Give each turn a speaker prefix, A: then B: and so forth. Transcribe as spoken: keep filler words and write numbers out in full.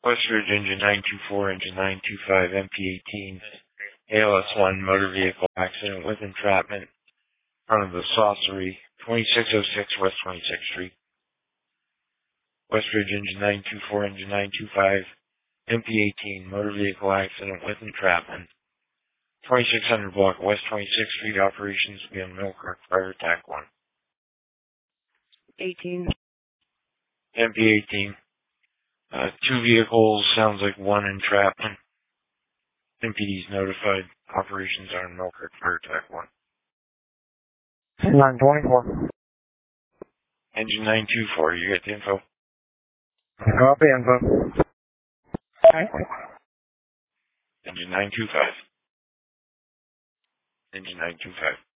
A: Westridge Engine nine two four, Engine nine two five, M P eighteen, A L S one motor vehicle accident with entrapment in front of the Saucery, twenty-six oh six West twenty-sixth Street. Westridge Engine nine two four, Engine nine two five, M P eighteen, motor vehicle accident with entrapment. twenty-six hundred block West twenty-sixth Street, operations will be on Mill Creek Fire Attack one.
B: eighteen.
A: M P eighteen. Uh, two vehicles, sounds like one entrapment. M P D's notified. Operations are on Mill Creek Fire Attack one.
B: nine twenty-four.
A: Engine nine two four, you get the info?
B: Copy info.
A: Engine nine two five. Engine nine two five.